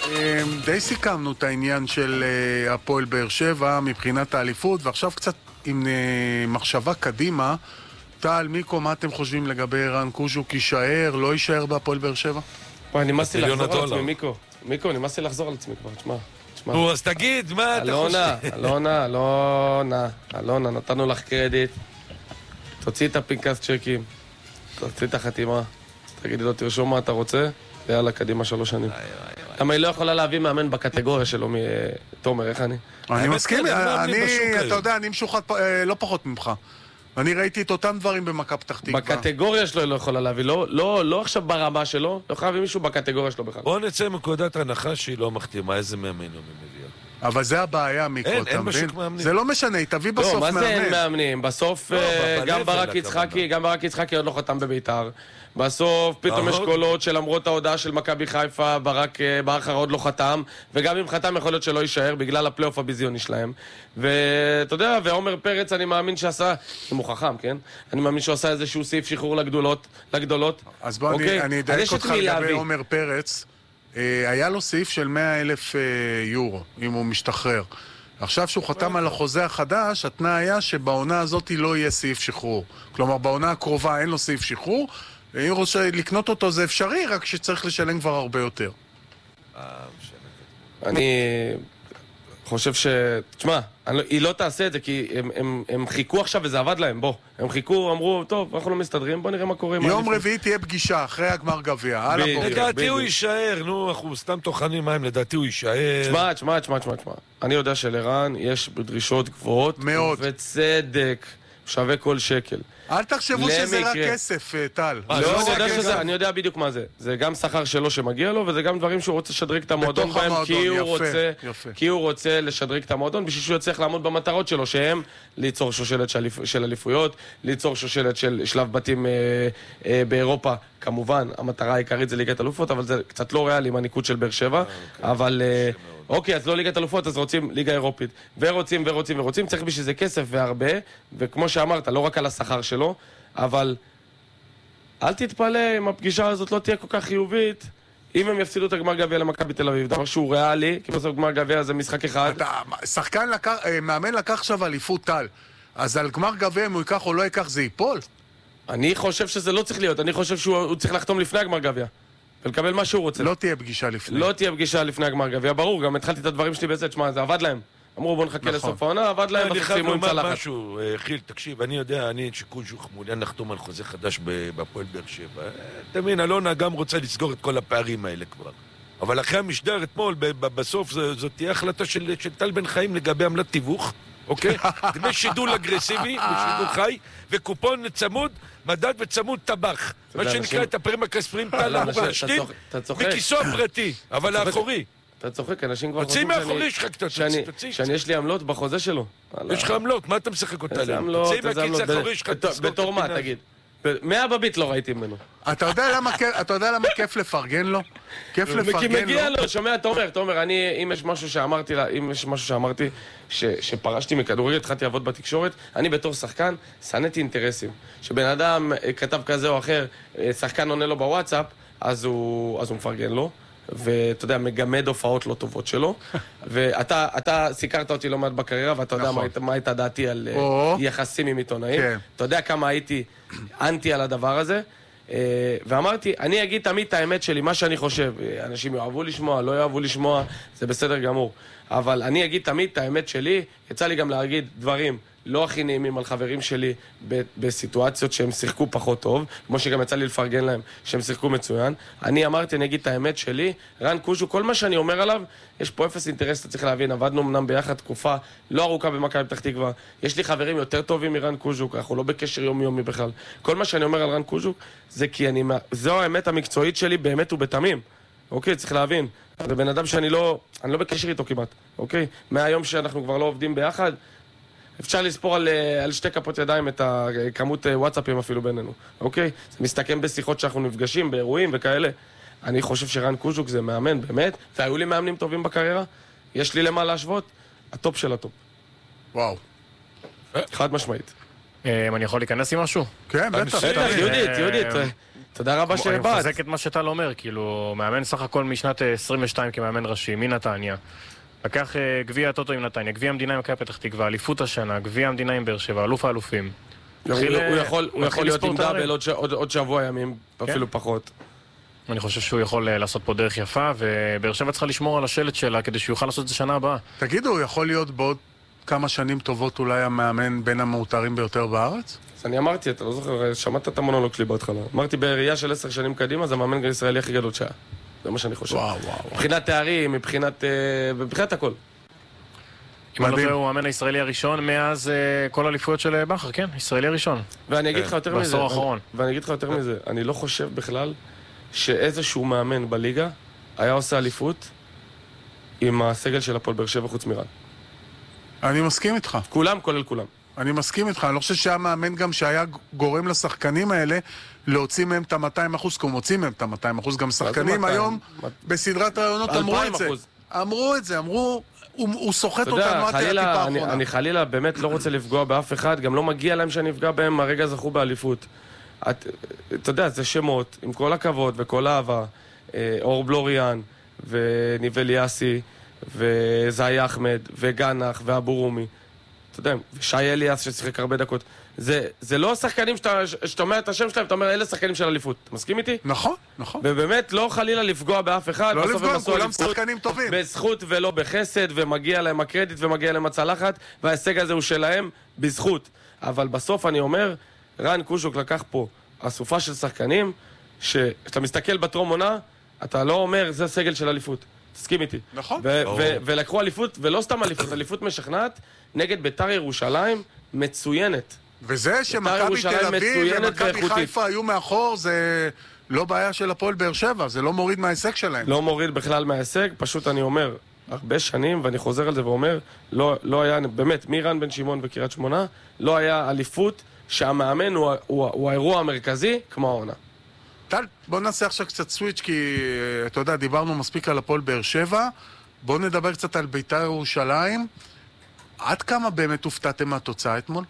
די סיכמנו את העניין של הפועל באר שבע מבחינת האליפות, ועכשיו קצת עם מחשבה קדימה. טל, מיקו, מה אתם חושבים לגבי רן קוז'וק? יישאר, לא יישאר בהפועל באר שבע? נמאס לי לחזור על עצמי, מיקו, נמאס לי לחזור על עצמי כבר, תשמע. נו, אז תגיד, מה אתה חושב? אלונה, נתנו לך קרדיט. תוציא את הפנקס צ'קים, תוציא את החתימה, תגידי לו, תרשום מה אתה רוצה, ויאללה, קדימה 3 שנים. למה היא לא יכולה להביא מאמן בקטגוריה שלו מתומר, איך אני? אני מסכים, אתה יודע, אני משוחד לא פחות ממך. אני ראיתי את אותם דברים במכבי פתח תקווה. בקטגוריה שלו היא לא יכולה להביא, לא עכשיו ברמה שלו, לא יכולה להביא מישהו בקטגוריה שלו בכלל. בוא נצא מנקודת הנחה שהיא לא מחתימה, איזה מאמן הוא מביאה. אבל זה הבעיה, מיקו, אתה מבין? זה לא משנה, היא תביא בסוף מאמן. מה זה אין מאמנים? בסוף גם ברק יצחקי עוד לא חתם בביתר. בסוף פתאום יש קולות שלמרות ההודעה של מכבי חיפה, ברק בכר עוד לא חתם, וגם אם חתם יכול להיות שלא יישאר בגלל הפלייאוף הביזיוני שלהם. ואתה יודע, ועומר פרץ אני מאמין שעשה, אם הוא חכם, כן? אני מאמין שהוא עשה איזשהו סעיף שחרור לגדולות. אז בוא, אני אדייק אותך לגבי עומר פרץ. היה לו סעיף של 100,000 יורו, אם הוא משתחרר. עכשיו שהוא חתם על החוזה החדש, התנאי היה שבעונה הזאת לא יהיה סעיף שחרור. כלומר, בעונה הקרובה אין לו סעיף שחרור, אם רוצה לקנות אותו זה אפשרי, רק שצריך לשלם כבר הרבה יותר. אני חושב תשמע, היא לא תעשה את זה, כי הם חיכו עכשיו וזה עבד להם, בוא. הם חיכו, אמרו, טוב, אנחנו לא מסתדרים, בוא נראה מה קורה. יום רביעי תהיה פגישה, אחרי הגמר גביע. לדעתי הוא יישאר, נו, אנחנו סתם טוחנים מים, לדעתי הוא יישאר. תשמע. אני יודע שלרן יש דרישות גבוהות. מאוד. וצדק, שווה כל שקל. אל תחשבו שזה רק כסף, טל. לא, אני יודע בדיוק מה זה. זה גם שכר שלו שמגיע לו, וזה גם דברים שהוא רוצה לשדרג את המועדון בהם, כי הוא רוצה לשדרג את המועדון, בשביל שהוא יצליח לעמוד במטרות שלו, שהם ליצור שושלת של אליפויות, ליצור שושלת של שלב בתים באירופה. כמובן, המטרה העיקרית זה ליגת אלופות, אבל זה קצת לא ריאלי עם הניקוד של באר שבע, אבל אוקיי, אז לא ליגת אלופות, אז רוצים ליגה אירופית. ורוצים, צריך בשביל זה כסף והרבה, וכמו שאמרת, לא רק על השכר שלו, אבל אל תתפלא אם הפגישה הזאת לא תהיה כל כך חיובית, אם הם יפסידו את הגמר גביע למכבי תל אביב, דבר שהוא ריאלי, כי בסוף גמר גביע זה משחק אחד. מאמן לקח עכשיו אליפות טל, אז על גמר גביע אם הוא ייקח או לא ייקח זה ייפול? אני חושב שזה לא צריך להיות, אני חושב שהוא צריך לחתום לפני הגמר גביע. ולקבל מה שהוא רוצה. לא תהיה פגישה לפני. לא תהיה פגישה לפני הגמר גביע, ברור, גם התחלתי את הדברים שלי בזה, תשמע, זה עבד להם. אמרו בוא נחכה לסוף העונה, עבד להם, אני חייב לומר משהו, חיל, תקשיב, אני יודע, שקוז'וק מעוניין לחתום על חוזה חדש בפועל באר שבע. אתה מבין, אלונה גם רוצה לסגור את כל הפערים האלה כבר. אבל אחרי המשדר אתמול, בסוף זאת תהיה החלטה של טל בן חיים לגבי עמלת תיווך, אוקיי? דמי שידול אגרסיבי, בשידול חי, וקופון צמוד, מדד וצמוד טבח. מה שנקרא את הפריים הכספיים טל המוגשתים, מכיסו הפרטי, אבל האחורי. אתה צוחק, אנשים כבר תוציא מהאחורי שלך קצת, שאני יש לי עמלות בחוזה שלו. יש לך עמלות, מה אתה משחק אותה להם? תוציא מהקיץ האחורי שלך, בתור מה, תגיד? 100 בביט לא ראיתי ממנו. אתה יודע למה כיף לפרגן לו? כיף לפרגן לו. כי מגיע לו, שומע, תומר, אם יש משהו שאמרתי, שפרשתי מכדורגל, התחלתי לעבוד בתקשורת, אני בתור שחקן, שנאתי אינטרסים. שבן אדם כתב כזה או אחר, שחקן עונה לו בוואטסאפ, אז הוא מפרגן לו. ואתה יודע, מגמד הופעות לא טובות שלו. ואתה סיקרת אותי לא מעט בקריירה, ואתה יודע מה הייתה דעתי על יחסים עם עיתונאים. אתה יודע כמה הייתי אנטי על הדבר הזה. ואמרתי, אני אגיד תמיד את האמת שלי, מה שאני חושב. אנשים יאהבו לשמוע, לא יאהבו לשמוע, זה בסדר גמור. אבל אני אגיד תמיד את האמת שלי, יצא לי גם להגיד דברים לא הכי נעימים על חברים שלי בסיטואציות שהם שיחקו פחות טוב, כמו שגם יצא לי לפרגן להם שהם שיחקו מצוין. אני אמרתי, אני אגיד את האמת שלי, רן קוז'וק, כל מה שאני אומר עליו, יש פה אפס אינטרס, אתה צריך להבין, עבדנו אמנם ביחד תקופה לא ארוכה במכבי פתח תקווה, יש לי חברים יותר טובים מרן קוז'וק, אנחנו לא בקשר יומיומי בכלל. כל מה שאני אומר על רן קוז'וק, זה כי זו האמת המקצועית שלי באמת ובתמים. אוקיי, צריך להבין. זה בן אדם שאני לא בקשר איתו כמעט, אוקיי? מהיום שאנחנו כבר לא עובדים ביחד, אפשר לספור על 2 כפות ידיים את הכמות וואטסאפים אפילו בינינו, אוקיי? זה מסתכם בשיחות שאנחנו נפגשים, באירועים וכאלה. אני חושב שרן קוז'וק זה מאמן, באמת, והיו לי מאמנים טובים בקריירה, יש לי למה להשוות, הטופ של הטופ. וואו. חד משמעית. אני יכול להיכנס עם משהו? כן, בטח. יהודית. תודה רבה שבאת. אני מחזק את מה שאתה לא אומר, כאילו, מאמן סך הכל משנת 22 כמאמן ראשי, מנתניה. לקח גביע הטוטו עם נתניה, גביע המדינה עם מכבי פתח תקווה, אליפות השנה, גביע המדינה עם באר שבע, אלוף האלופים. הוא יכול להיות עם דאבל עוד שבוע ימים, אפילו פחות. אני חושב שהוא יכול לעשות פה דרך יפה, ובאר שבע צריכה לשמור על השלט שלה כדי שהוא יוכל לעשות את זה שנה הבאה. תגידו, הוא יכול להיות בעוד כמה שנים טובות אולי המאמן בין המאותרים ביותר בארץ? אז אני אמרתי, אתה לא זוכר, שמעת את המונולוג שלי בהתחלה. אמרתי, בראייה של 10 שנים קדימה, זה המאמן הישראלי הכי גדול שהיה. זה מה שאני חושב. מבחינת תארים, מבחינת הכל. אם אני לא טועה, הוא המאמן הישראלי הראשון מאז כל האליפויות של בכר, כן? ישראלי הראשון. ואני אגיד לך יותר מזה. בעשור האחרון. ואני אגיד לך יותר מזה. אני לא חושב בכלל שאיזשהו מאמן בליגה היה עושה אליפות עם הסגל של הפועל באר שבע חוץ מרן. אני מסכים איתך. כולם, כולל כולם. אני מסכים איתך. אני לא חושב שהיה מאמן גם שהיה גורם לשחקנים האלה להוציא מהם את ה-200%, כי הוא מוציא מהם את ה-200%. גם שחקנים היום בסדרת רעיונות אמרו את זה. אמרו את זה, אמרו, הוא סוחט אותנו עד הטיפה האחרונה. אני חלילה באמת לא רוצה לפגוע באף אחד, גם לא מגיע להם שאני אפגע בהם, הרגע זכו באליפות. אתה יודע, זה שמות, עם כל הכבוד וכל האהבה, אור בלוריאן, וניבל יאסי, וזאי אחמד, וגנח, ואבו רומי. אתה יודע, ושי אליאס ששיחק הרבה דקות. זה לא שחקנים שאתה אומר את השם שלהם, אתה אומר, אלה שחקנים של אליפות. אתה מסכים איתי? נכון, נכון. ובאמת לא חלילה לפגוע באף אחד. לא לפגוע, כולם שחקנים טובים. בזכות ולא בחסד, ומגיע להם הקרדיט ומגיע להם הצלחת, וההישג הזה הוא שלהם בזכות. אבל בסוף אני אומר, רן קושוק לקח פה אסופה של שחקנים, שאתה מסתכל בטרום עונה, אתה לא אומר, זה סגל של אליפות. תסכים איתי. נכון. ולקחו אליפות, ולא סתם אליפות, אליפות משכנעת, נגד בית"ר ירושלים, מצוינת. וזה שמכבי תל אביב ומכבי חיפה היו מאחור, זה לא בעיה של הפועל באר שבע, זה לא מוריד מההישג שלהם. לא מוריד בכלל מההישג, פשוט אני אומר, הרבה שנים, ואני חוזר על זה ואומר, לא היה, באמת, מרן בן שמעון בקריית שמונה, לא היה אליפות שהמאמן הוא האירוע המרכזי, כמו העונה. טל, בוא נעשה עכשיו קצת סוויץ', כי אתה יודע, דיברנו מספיק על הפועל באר שבע, בוא נדבר קצת על בית"ר ירושלים. עד כמה באמת הופתעתם מהתוצאה אתמול?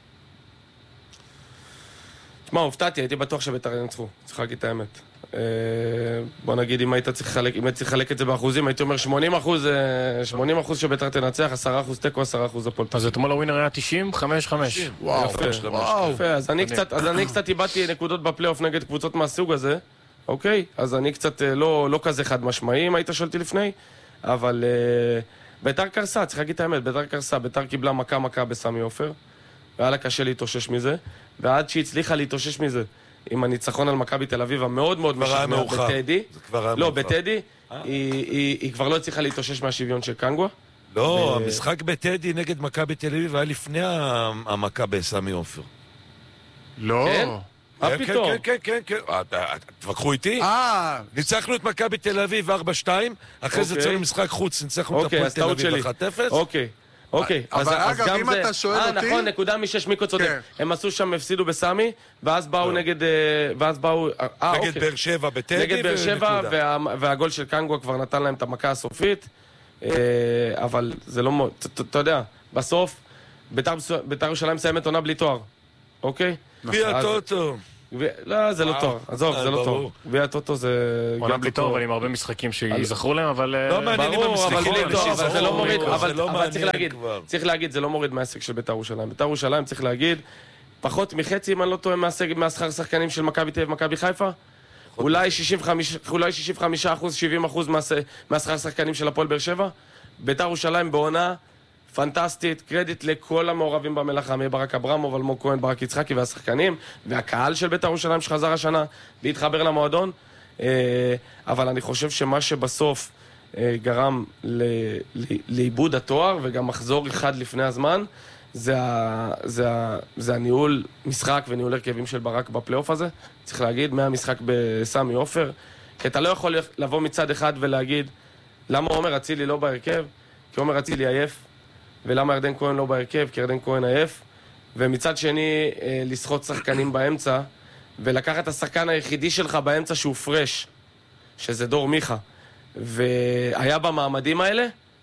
תשמע, הופתעתי, הייתי בטוח שבית"ר ינצחו, צריך להגיד את האמת. בוא נגיד, אם היית צריך לחלק את זה באחוזים, הייתי אומר 80% שבית"ר תנצח, 10% תיקו, 10% הפועל. אז אתמול הווינר היה 90-5-5. וואו, יפה, אז אני קצת איבדתי נקודות בפלייאוף נגד קבוצות מהסוג הזה, אוקיי? אז אני קצת לא כזה חד משמעי, אם היית שואלתי לפני, אבל בית"ר קרסה, צריך להגיד את האמת, בית"ר קרסה, בית"ר קיבלה מכה בסמי עופר, והיה לה קשה להתאושש מזה, ועד שהצליחה להתאושש מזה, עם הניצחון על מכבי תל אביב המאוד מאוד משכנע בטדי. לא, בטדי, היא כבר לא הצליחה להתאושש מהשוויון של קנגווה. לא, המשחק בטדי נגד מכבי תל אביב היה לפני המכה בסמי עופר. לא. מה פתאום? כן. תווכחו איתי? ניצחנו את מכבי תל אביב 4-2, אחרי זה צאנו משחק חוץ, ניצחנו את הפועל תל אביב 1-0. אוקיי, אבל אגב, אם אתה שואל אותי... נכון, נקודה משש, מיקו צודק. הם עשו שם, הפסידו בסמי, ואז באו נגד... נגד באר שבע בטדי. נגד באר שבע, והגול של קנגווה כבר נתן להם את המכה הסופית. אבל זה לא... אתה יודע, בסוף, בית"ר ירושלים מסיימת עונה בלי תואר. אוקיי? גביע הטוטו. לא, זה לא תואר. עזוב, זה לא תואר. גביע הטוטו זה... עונה בלי תואר, אבל עם הרבה משחקים שיזכרו להם, אבל... לא מעניינים המשחקים. אבל זה לא מוריד, אבל צריך להגיד, זה לא מוריד מהעסק של בית"ר ירושלים. בית"ר ירושלים צריך להגיד, פחות מחצי, אם אני לא טועה, מהשכר שחקנים של מכבי תל אביב ומכבי חיפה. אולי 65%, 70% מהשכר שחקנים של הפועל באר שבע. בית"ר ירושלים בעונה פנטסטית, קרדיט לכל המעורבים במלאכה, מברק אברמוב, אלמוג כהן, ברק יצחקי והשחקנים, והקהל של בית"ר ירושלים שחזר השנה והתחבר למועדון. אבל אני חושב שמה שבסוף גרם לאיבוד התואר, וגם מחזור אחד לפני הזמן, זה הניהול משחק וניהול הרכבים של ברק בפלייאוף הזה. צריך להגיד, מהמשחק בסמי עופר, כי אתה לא יכול לבוא מצד אחד ולהגיד, למה עומר אצילי לא בהרכב? כי עומר אצילי עייף. ולמה ירדן כהן לא בהרכב? כי ירדן כהן עייף. ומצד שני, לסחוט שחקנים באמצע, ולקחת את השחקן היחידי שלך באמצע שהוא פרש, שזה דור מיכה, והיה במעמדים האלה,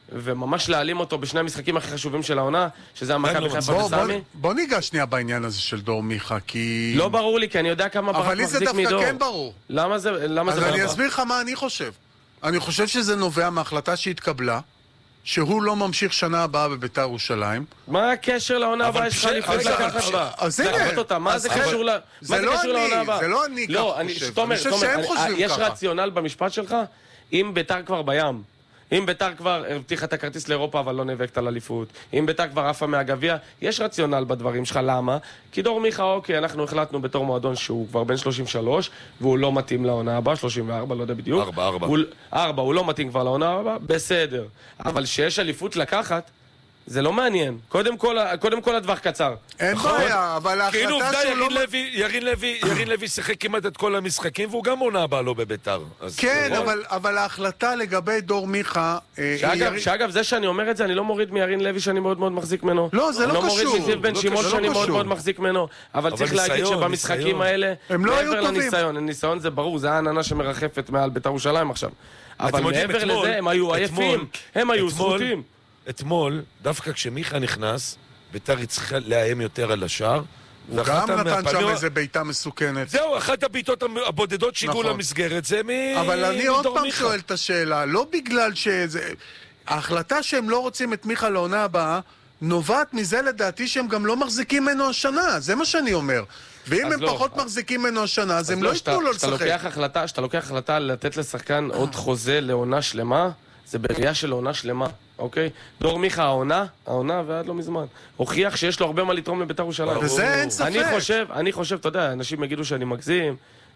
וממש להעלים אותו בשני המשחקים הכי חשובים של העונה, שזה המכבי חיפה וסמי. בוא ניגע שנייה בעניין הזה של דור מיכה, כי... לא ברור לי, כי אני יודע כמה ברק מחזיק מדור. אבל לי זה דווקא כן ברור. למה זה אז אני אסביר לך מה אני חושב. אני חושב שזה נובע מההחלטה שהתקבלה, שהוא לא ממשיך שנה הבאה בביתר ירושלים. מה הקשר לעונה הבאה שלך לפני לקחת בה? אז הנה. מה זה קשור לעונה הבאה? זה לא אני כך חושב. אני חושב שהם חושבים ככה. יש רציונל במשפט שלך? אם ביתר כבר בים, אם ביתר כבר הבטיחה את הכרטיס לאירופה אבל לא נאבקת על אליפות, אם ביתר כבר עפה מהגביע, יש רציונל בדברים שלך. למה? כי דור מיכה, אוקיי, אנחנו החלטנו בתור מועדון שהוא כבר בן 33 והוא לא מתאים לעונה הבאה, 34, לא יודע בדיוק. 4, הוא לא מתאים כבר לעונה הבאה, בסדר. אבל שיש אליפות לקחת, זה לא מעניין. קודם כל הדווח קצר. אין בעיה, אבל ההחלטה כאילו עובדה, שהוא ירין לוי שיחק כמעט את כל המשחקים, והוא גם עונה הבאה לא בביתר. כן, אבל ההחלטה לגבי דור מיכה... שאגב, זה שאני אומר את זה, אני לא מוריד מירין לוי שאני מאוד מאוד מחזיק ממנו. לא, זה לא קשור. אני לא מוריד מזיו בן שמעון שאני מאוד מאוד מחזיק ממנו. אבל צריך להגיד שבמשחקים האלה, מעבר לניסיון, הניסיון זה ברור, זה העננה שמרחפת מעל ביתר ירושלים עכשיו. אבל מעבר לזה, הם היו עייפים, הם היו סרוטים. אתמול, דווקא כשמיכה נכנס, ביתר צריכה לאיים יותר על השער. הוא גם נתן שם איזה ביתה מסוכנת. זהו, אחת הביתות הבודדות שהגיעו למסגרת, זה אבל אני עוד פעם שואל את השאלה, לא בגלל שזה... ההחלטה שהם לא רוצים את מיכה לעונה הבאה, נובעת מזה לדעתי שהם גם לא מחזיקים ממנו השנה, זה מה שאני אומר. ואם הם פחות מחזיקים ממנו השנה, אז הם לא ייתנו לו לשחק. כשאתה לוקח החלטה לתת לשחקן עוד חוזה לעונה שלמה, זה בראייה של עונה שלמה, אוקיי? דור מיכה העונה ועד לא מזמן. הוכיח שיש לו הרבה מה לתרום לביתר ירושלים. וזה אין ספק. אני חושב, אתה יודע, אנשים יגידו שאני מגזים,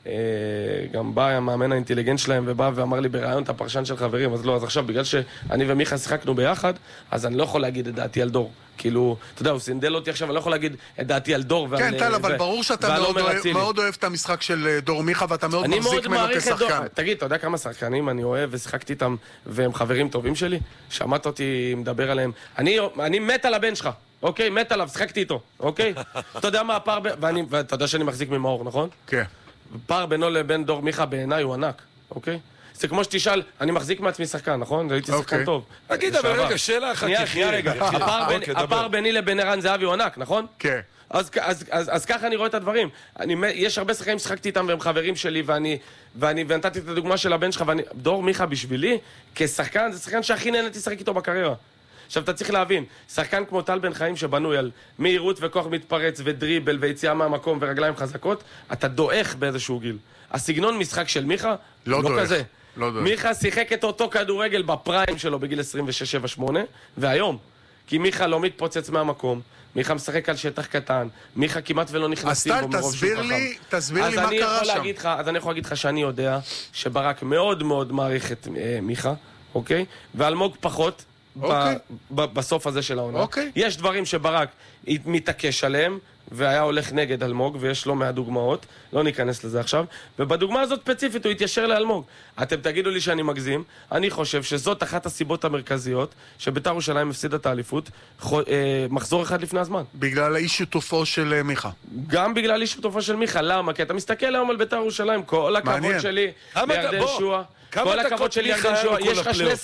גם בא המאמן האינטליגנט שלהם ובא ואמר לי ברעיון את הפרשן של חברים, אז לא, אז עכשיו בגלל שאני ומיכה שיחקנו ביחד, אז אני לא יכול להגיד את דעתי על דור. כאילו, אתה יודע, הוא סינדל אותי עכשיו, אני לא יכול להגיד את דעתי על דור. כן, טל, אבל ברור שאתה מאוד אוהב את המשחק של דור מיכה, ואתה מאוד מחזיק ממנו כשחקן. תגיד, אתה יודע כמה שחקנים אני אוהב ושיחקתי איתם, והם חברים טובים שלי? שמעת אותי מדבר עליהם. אני מת על הבן שלך, אוקיי? מת עליו, שיחקתי איתו, אוקיי? אתה יודע מה הפער, ואתה יודע שאני מחזיק ממאור, נכון? כן. פער בינו לבין דור מיכה בעיניי הוא ענק, אוקיי? זה כמו שתשאל, אני מחזיק מעצמי שחקן, נכון? הייתי שחקן טוב. תגיד, אבל רגע, שאלה אחת. שנייה רגע. הפער ביני לבין ערן זהבי הוא ענק, נכון? כן. אז ככה אני רואה את הדברים. יש הרבה שחקנים ששחקתי איתם והם חברים שלי, ונתתי את הדוגמה של הבן שלך, דור מיכה בשבילי, כשחקן, זה שחקן שהכי נהניתי לשחק איתו בקריירה. עכשיו אתה צריך להבין, שחקן כמו טל בן חיים שבנוי על מהירות וכוח מתפרץ ודריבל ויציאה מהמקום ורגליים חזקות, אתה דועך באיזשהו גיל. הסגנון משחק של מיכה לא כזה. מיכה שיחק את אותו כדורגל בפריים שלו בגיל 26-7-8, והיום, כי מיכה לא מתפוצץ מהמקום, מיכה משחק על שטח קטן, מיכה כמעט ולא נכנסים בו מרוב שהוא חכם. תסביר לי מה קרה שם. אז אני יכול להגיד לך שאני יודע שברק מאוד מאוד מעריך את מיכה, אוקיי? ואלמוג פחות, בסוף הזה של העונה. יש דברים שברק מתעקש עליהם, והיה הולך נגד אלמוג, ויש לו מהדוגמאות, לא ניכנס לזה עכשיו, ובדוגמה הזאת ספציפית הוא התיישר לאלמוג. אתם תגידו לי שאני מגזים, אני חושב שזאת אחת הסיבות המרכזיות, שביתר ירושלים הפסידה את האליפות, מחזור אחד לפני הזמן. בגלל האיש שותפו של מיכה. גם בגלל איש שותפו של מיכה, למה? כי אתה מסתכל היום על ביתר ירושלים, כל הכבוד שלי לירדן שועה, כל הכבוד שלי לירדן שועה, יש לך שני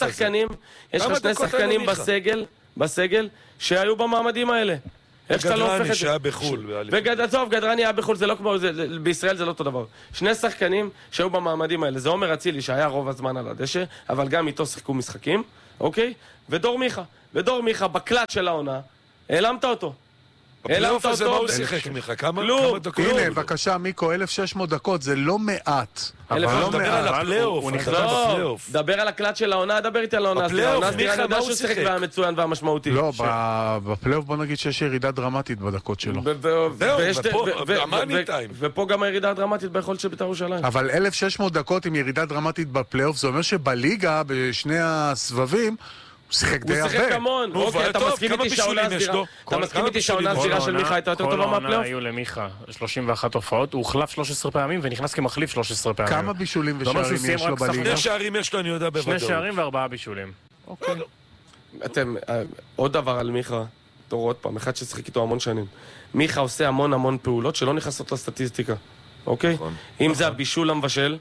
שחקנים בסגל שהיו במעמדים האלה. גדרני שהיה בחול. טוב, גדרני היה בחול, זה לא כמו, בישראל זה לא אותו דבר. שני שחקנים שהיו במעמדים האלה, זה עומר אצילי שהיה רוב הזמן על הדשא, אבל גם איתו שיחקו משחקים, אוקיי? ודור מיכה בקלט של העונה, העלמת אותו. בפלייאוף הזה מה הוא שיחק מיכה? כמה דקות? הנה, בבקשה, מיקו, 1,600 דקות, זה לא מעט. אבל לא מדבר על הפלייאוף. הוא נכנס בפלייאוף. דבר על הקלט של העונה, דבר איתי על העונה. הפלייאוף, מיכה, מה הוא שיחק? והיה מצוין והמשמעותי. לא, בפלייאוף בוא נגיד שיש ירידה דרמטית בדקות שלו. ופה גם הירידה הדרמטית ביכולת של בית"ר ירושלים. אבל 1,600 דקות עם ירידה דרמטית בפלייאוף, זה אומר שבליגה, בשני הסבבים, הוא שיחק די הרבה. הוא שיחק המון. אוקיי, אתה מסכים איתי שהעונה הסדירה של מיכה הייתה יותר טובה מהפלייאוף? כל העונה היו למיכה 31 הופעות, הוא הוחלף 13 פעמים ונכנס כמחליף 13 פעמים. כמה בישולים ושערים יש לו בליגה? 2 שערים יש לו, אני יודע בוודאות. 2 שערים ו4 בישולים. אוקיי. אתם, עוד דבר על מיכה, תראו עוד פעם, אחד ששחק איתו המון שנים. מיכה עושה המון פעולות שלא נכנסות לסטטיסטיקה, אוקיי? אם זה הבישול המבשל,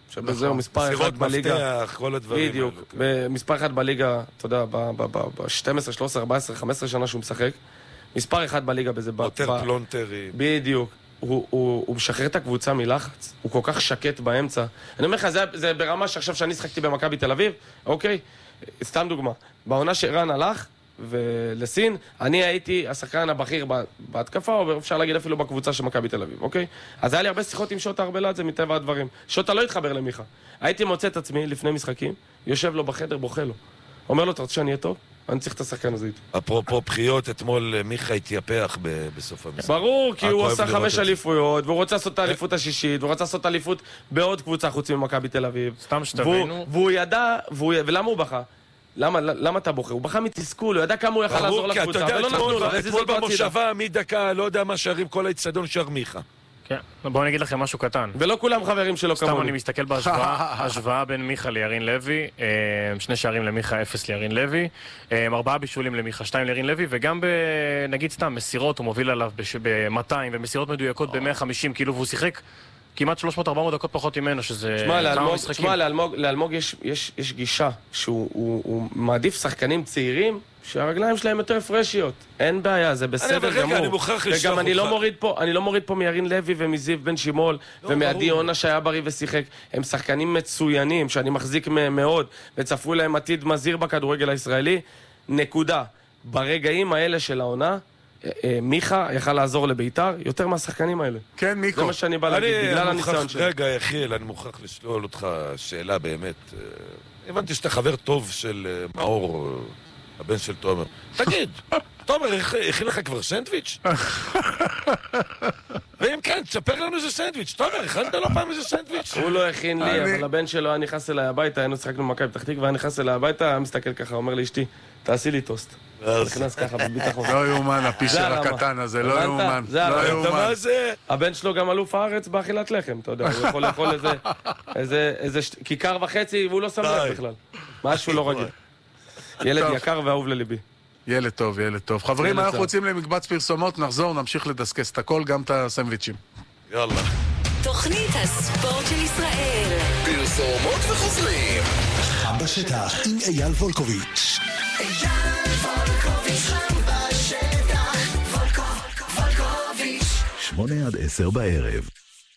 שבזה הוא מספר אחד בליגה. מפתח, כל הדברים. בדיוק. מספר אחד בליגה, אתה יודע, ב-12, 13, 14, 15 שנה שהוא משחק. מספר אחד בליגה בזה. יותר פלונטרי. בדיוק. הוא משחרר את הקבוצה מלחץ. הוא כל כך שקט באמצע. אני אומר לך, זה ברמה שעכשיו שאני שחקתי במכבי תל אביב, אוקיי? סתם דוגמה. בעונה שרן הלך, ולסין, אני הייתי השחקן הבכיר בהתקפה, או אפשר להגיד אפילו בקבוצה של מכבי תל אביב, אוקיי? אז היה לי הרבה שיחות עם שוטה ארבלת, זה מטבע הדברים. שוטה לא התחבר למיכה. הייתי מוצא את עצמי לפני משחקים, יושב לו בחדר, בוכה לו. אומר לו, אתה רוצה שאני אהיה טוב? אני צריך את השחקן הזה איתי. אפרופו בחיות, אתמול מיכה התייפח בסוף המשחק. ברור, כי הוא עושה 5 אליפויות, והוא רוצה לעשות את האליפות השישית, והוא רוצה לעשות את האליפות בעוד קבוצה חוץ ממכבי תל אביב. סתם שתבינו. והוא ידע, ולמה הוא בכה? למה אתה בוחר? הוא בכה מתסכול, הוא ידע כמה הוא יכל לעזור לקבוצה, ולא נתנו לו. אתמול במושבה, מדקה, לא יודע מה שערים, כל האצטדיון שר מיכה. כן, בואו אני אגיד לכם משהו קטן. ולא כולם חברים שלו כמוני. סתם אני מסתכל בהשוואה בין מיכה לירין לוי, 2 שערים למיכה, 0 לירין לוי, 4 בישולים למיכה, 2 לירין לוי, וגם נגיד סתם מסירות, הוא מוביל עליו ב-200, ומסירות מדויקות ב-150, כאילו והוא שיחק כמעט 300-400 דקות פחות ממנו, שזה... תשמע, לאלמוג יש גישה שהוא מעדיף שחקנים צעירים שהרגליים שלהם יותר פרשיות. אין בעיה, זה בסדר גמור. וגם אני לא מוריד פה מירין לוי ומזיו בן שימול ומעדי יונה שהיה בריא ושיחק. הם שחקנים מצוינים שאני מחזיק מהם מאוד וצפו להם עתיד מזהיר בכדורגל הישראלי. נקודה. ברגעים האלה של העונה מיכה יכל לעזור לביתר יותר מהשחקנים האלה. כן, מיקו. זה מה שאני בא להגיד, בגלל הניסיון שלי. רגע, יחיל, אני מוכרח לשאול אותך שאלה באמת. הבנתי שאתה חבר טוב של מאור, הבן של תומר. תגיד, תומר, הכין לך כבר סנדוויץ'? ואם כן, תספר לנו איזה סנדוויץ'. תומר, הכנת לו פעם איזה סנדוויץ'? הוא לא הכין לי, אבל הבן שלו היה נכנס אליי הביתה, היינו שחקנו במכבי פתח תקווה, היה נכנס אליי הביתה, היה מסתכל ככה, אומר לאשתי, תעשי לי טוסט. נכנס ככה בביטחון. לא יאומן, הפישר הקטן הזה, לא יאומן. מה זה? הבן שלו גם אלוף הארץ באכילת לחם, אתה יודע, הוא יכול לאכול איזה כיכר וחצי, והוא לא שם לב בכלל. משהו לא רגיל. ילד יקר ואהוב לליבי. ילד טוב, ילד טוב. חברים, אנחנו רוצים למקבץ פרסומות, נחזור, נמשיך לדסקס את הכל, גם את הסנדוויצ'ים. יאללה. תוכנית הספורט של ישראל. פרסומות וחוזרים. חם בשטח עם אייל וולקוביץ'. אייל וולקוביץ' חם בשטח. וולקוביץ' 8-10 בערב.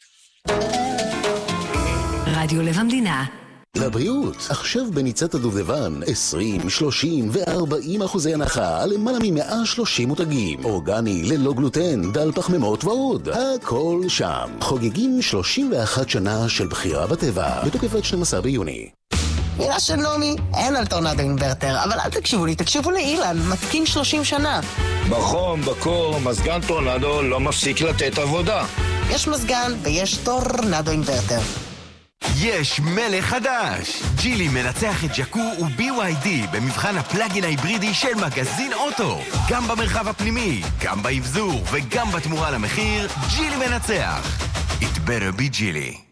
רדיו לב המדינה. לבריאות, עכשיו בניצת הדובדבן 20, 30 ו-40% הנחה על למעלה מ-130 מותגים, אורגני ללא גלוטן, דל פחמימות ועוד, הכל שם. חוגגים 31 שנה של בחירה בטבע, בתוקף עד 12 ביוני. מילה של נעמי, אין על טורנדו אינברטר, אבל אל תקשיבו לי, תקשיבו לאילן, מתקין 30 שנה. בחום, בקור, מזגן טורנדו לא מפסיק לתת עבודה. יש מזגן ויש טורנדו אינברטר. יש מלך חדש! ג'ילי מנצח את ג'קו ו-BYD במבחן הפלאגין ההיברידי של מגזין אוטו. גם במרחב הפנימי, גם באבזור וגם בתמורה למחיר, ג'ילי מנצח. It better be ג'ילי.